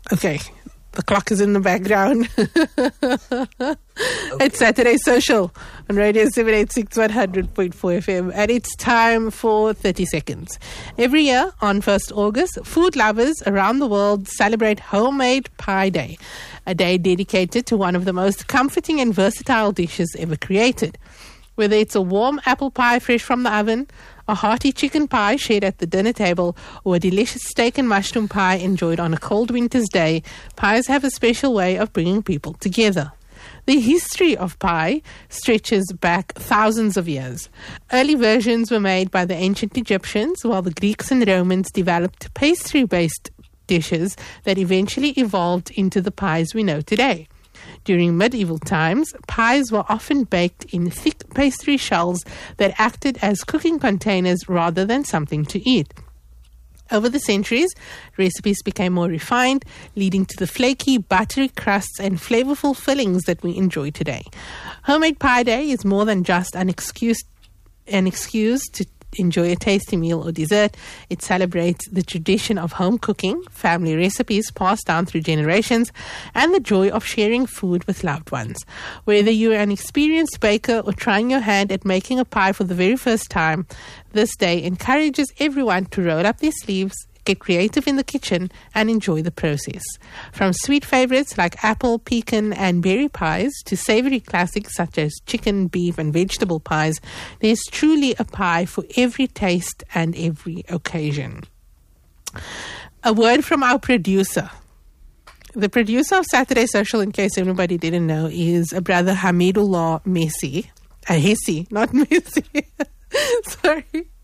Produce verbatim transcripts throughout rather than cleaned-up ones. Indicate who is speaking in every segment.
Speaker 1: Okay. The clock is in the background. Okay. It's Saturday Social on Radio seven eighty-six one hundred point four F M. And it's time for thirty seconds. Every year on first of August, food lovers around the world celebrate Homemade Pie Day, a day dedicated to one of the most comforting and versatile dishes ever created. Whether it's a warm apple pie fresh from the oven, a hearty chicken pie shared at the dinner table, or a delicious steak and mushroom pie enjoyed on a cold winter's day, pies have a special way of bringing people together. The history of pie stretches back thousands of years. Early versions were made by the ancient Egyptians, while the Greeks and Romans developed pastry-based dishes that eventually evolved into the pies we know today. During medieval times, pies were often baked in thick pastry shells that acted as cooking containers rather than something to eat. Over the centuries, recipes became more refined, leading to the flaky, buttery crusts and flavorful fillings that we enjoy today. Homemade Pie Day is more than just an excuse, an excuse to enjoy a tasty meal or dessert. It celebrates the tradition of home cooking, family recipes passed down through generations, and the joy of sharing food with loved ones. Whether you're an experienced baker or trying your hand at making a pie for the very first time, this day encourages everyone to roll up their sleeves, get creative in the kitchen, and enjoy the process. From sweet favorites like apple, pecan, and berry pies to savory classics such as chicken, beef, and vegetable pies, there's truly a pie for every taste and every occasion. A word from our producer. The producer of Saturday Social, in case everybody didn't know, is a brother Hamidullah Messi. Uh, Hessi, not Messi. Sorry.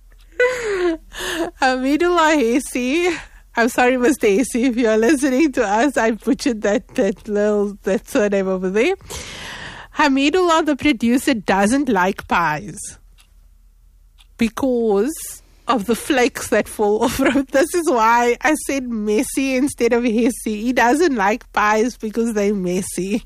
Speaker 1: Hamidullah Hessi. I'm sorry, Mister Hessi, if you're listening to us. I butchered that that little that surname over there. Hamidullah, the producer, doesn't like pies because of the flakes that fall off. This is why I said messy instead of Hessi. He doesn't like pies because they're messy.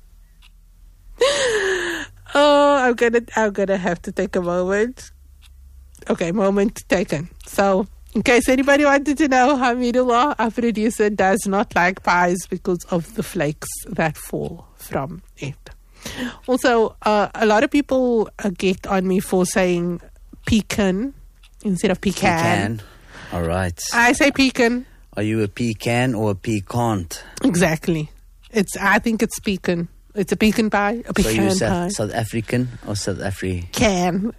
Speaker 1: Oh, I'm gonna I'm gonna have to take a moment. Okay, moment taken. So, in case anybody wanted to know, Hamidullah, our producer, does not like pies because of the flakes that fall from it. Also, uh, a lot of people uh, get on me for saying pecan instead of pecan.
Speaker 2: Pecan. All right.
Speaker 1: I say pecan.
Speaker 2: Are you a pecan or a pecant?
Speaker 1: Exactly. It's. I think it's pecan. It's a pecan pie, a pecan
Speaker 2: so you're
Speaker 1: pie.
Speaker 2: South, South African or South African?
Speaker 1: Can.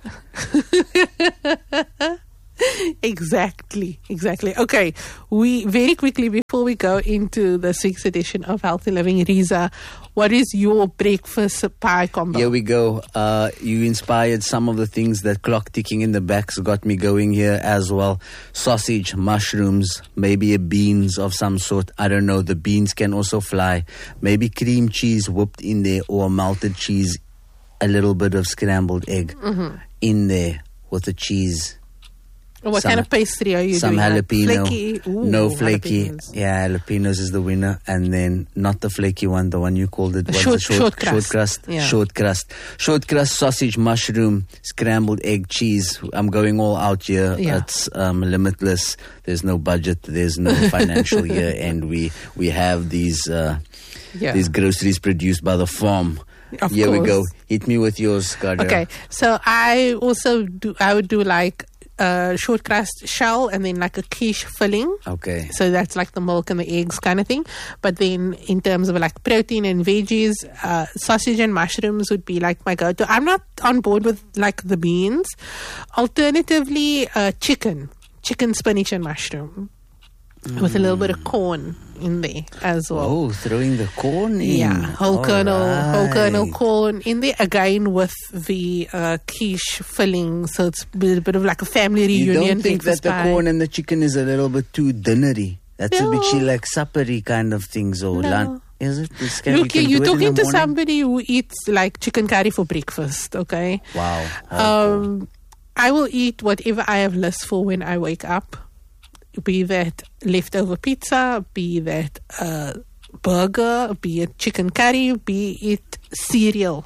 Speaker 1: Exactly, exactly. Okay, we very quickly, before we go into this week's edition of Healthy Living, Riza, what is your breakfast pie combo?
Speaker 2: Here we go. Uh, you inspired some of the things that clock ticking in the backs got me going here as well. Sausage, mushrooms, maybe a beans of some sort. I don't know. The beans can also fly. Maybe cream cheese whooped in there, or melted cheese, a little bit of scrambled egg
Speaker 1: mm-hmm.
Speaker 2: in there with the cheese.
Speaker 1: What
Speaker 2: some,
Speaker 1: kind of pastry are you
Speaker 2: some
Speaker 1: doing?
Speaker 2: Some jalapeno.
Speaker 1: Flaky? Ooh,
Speaker 2: no flaky.
Speaker 1: Jalapenos.
Speaker 2: Yeah, jalapenos is the winner. And then not the flaky one, the one you called it. What's
Speaker 1: short,
Speaker 2: the short,
Speaker 1: short crust.
Speaker 2: Short crust.
Speaker 1: Yeah.
Speaker 2: Short crust. Short crust, sausage, mushroom, scrambled egg, cheese. I'm going all out here.
Speaker 1: Yeah.
Speaker 2: It's um, limitless. There's no budget. There's no financial year. And we, we have these, uh, yeah. these groceries produced by the farm.
Speaker 1: Of
Speaker 2: Here
Speaker 1: course.
Speaker 2: we go. Hit me with yours, Carter.
Speaker 1: Okay. So I also do, I would do like a short crust shell and then like a quiche filling.
Speaker 2: Okay.
Speaker 1: So that's like the milk and the eggs kind of thing. But then in terms of like protein and veggies, uh, sausage and mushrooms would be like my go-to. I'm not on board with like the beans. Alternatively, uh, chicken. Chicken, spinach and mushroom. Mm. With a little bit of corn in there as well.
Speaker 2: Oh, throwing the corn in.
Speaker 1: Yeah, whole
Speaker 2: All
Speaker 1: kernel,
Speaker 2: right.
Speaker 1: whole kernel corn in there again with the uh, quiche filling. So it's a bit, bit of like a family reunion.
Speaker 2: You don't think that the
Speaker 1: pie.
Speaker 2: corn and the chicken is a little bit too dinnery? That's
Speaker 1: No.
Speaker 2: a bit she like suppery kind of things, or
Speaker 1: No.
Speaker 2: lunch. Is it? This can,
Speaker 1: Look,
Speaker 2: we can
Speaker 1: you're
Speaker 2: do it in
Speaker 1: talking
Speaker 2: the
Speaker 1: to
Speaker 2: morning?
Speaker 1: somebody who eats like chicken curry for breakfast, okay?
Speaker 2: Wow.
Speaker 1: Um, I will eat whatever I have list for when I wake up. Be that leftover pizza, be that uh, burger, be it chicken curry, be it cereal.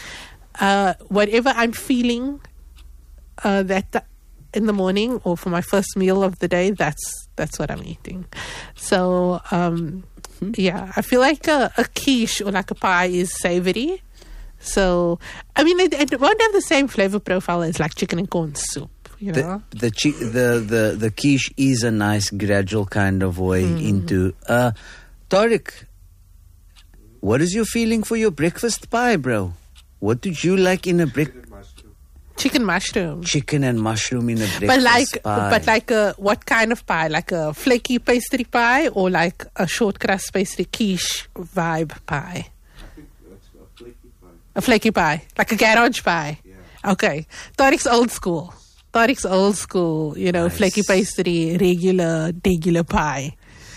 Speaker 1: Uh, whatever I'm feeling uh, that in the morning or for my first meal of the day, that's that's what I'm eating. So um, Yeah, I feel like a, a quiche or like a pie is savory. So, I mean, it, it won't have the same flavor profile as like chicken and corn soup. You know?
Speaker 2: The the, chi- the the the quiche is a nice gradual kind of way mm. into. Uh, Tariq, what is your feeling for your breakfast pie, bro? What did you like in a break?
Speaker 1: Chicken mushroom.
Speaker 2: Chicken and mushroom in a breakfast
Speaker 1: but like,
Speaker 2: pie.
Speaker 1: But like a, what kind of pie? Like a flaky pastry pie or like a short crust pastry quiche vibe pie?
Speaker 3: I think that's a flaky pie.
Speaker 1: A flaky pie. Like a garage pie?
Speaker 3: Yeah.
Speaker 1: Okay. Tariq's old school. Tariq's old school, you know,
Speaker 2: Nice.
Speaker 1: flaky pastry, regular, regular pie.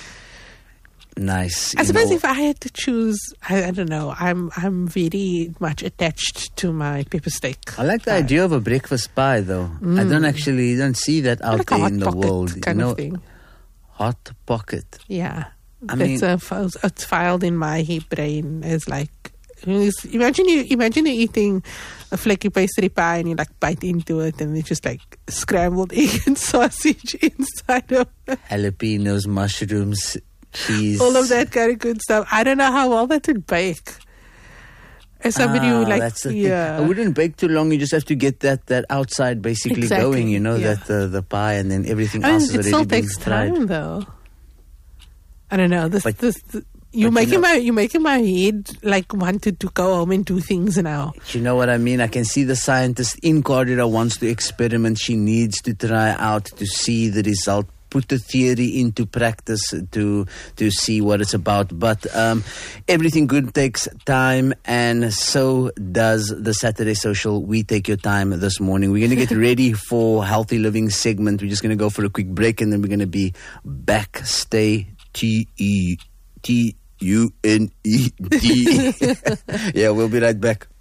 Speaker 2: Nice.
Speaker 1: I
Speaker 2: you
Speaker 1: suppose
Speaker 2: know,
Speaker 1: if I had to choose, I, I don't know. I'm I'm very much attached to my pepper steak.
Speaker 2: I like the
Speaker 1: pie.
Speaker 2: idea of a breakfast pie, though. I don't actually you don't see that out
Speaker 1: Like a
Speaker 2: there
Speaker 1: hot
Speaker 2: in the
Speaker 1: pocket
Speaker 2: world.
Speaker 1: kind
Speaker 2: you know,
Speaker 1: of thing.
Speaker 2: hot pocket.
Speaker 1: Yeah,
Speaker 2: I
Speaker 1: that's
Speaker 2: mean-
Speaker 1: a, fi- it's filed in my hip brain as like. Imagine you imagine you're eating a flaky pastry pie and you like bite into it and it's just like scrambled egg and sausage inside of it.
Speaker 2: Jalapenos, mushrooms, cheese.
Speaker 1: All of that kind of good stuff. I don't know how well that would bake. As somebody who
Speaker 2: Ah,
Speaker 1: like,
Speaker 2: that's the
Speaker 1: yeah,
Speaker 2: thing. I wouldn't bake too long. You just have to get that, that outside basically
Speaker 1: Exactly,
Speaker 2: going. You know
Speaker 1: yeah.
Speaker 2: that uh, the pie and then everything
Speaker 1: I mean,
Speaker 2: else is
Speaker 1: it
Speaker 2: already
Speaker 1: still
Speaker 2: been
Speaker 1: takes
Speaker 2: fried.
Speaker 1: time though. I don't know. This,
Speaker 2: But-
Speaker 1: this, this you're
Speaker 2: but you
Speaker 1: making
Speaker 2: know-
Speaker 1: my you're making my head like wanted to go home and do things now.
Speaker 2: You know what I mean? I can see the scientist in Cordera wants to experiment. She needs to try out to see the result, put the theory into practice to to see what it's about. But um, everything good takes time, and so does the Saturday Social. We take your time this morning. We're going to get ready for Healthy Living segment. We're just going to go for a quick break, and then we're going to be back. Stay T E T U N E D. Yeah, we'll be right back.